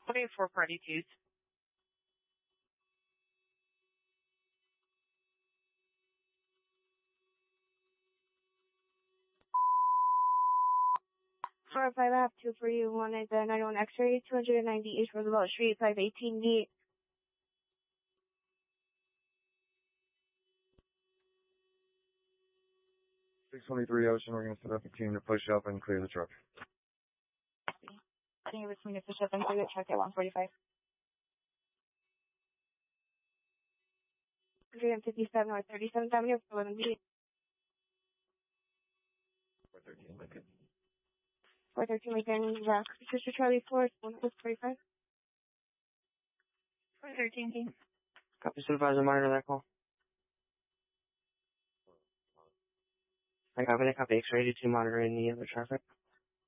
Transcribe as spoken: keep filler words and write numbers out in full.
Okay, four party twos. four five, I have two for you. One is a ninety-one X-ray, two ninety East Roosevelt Street, five eighteen D. six twenty-three Ocean, we're going to set up a team to push up and clear the truck. I think it was me to push up and clear the truck at one forty-five. one fifty-seven North thirty-seventh Avenue, eleven B. four thirteen Lincoln. four thirteen Lincoln, Rock. Sister Charlie four, one forty-five. four thirteen team. Copy, supervisor, monitor that call. I copy that, copy X-ray, two monitoring the other traffic.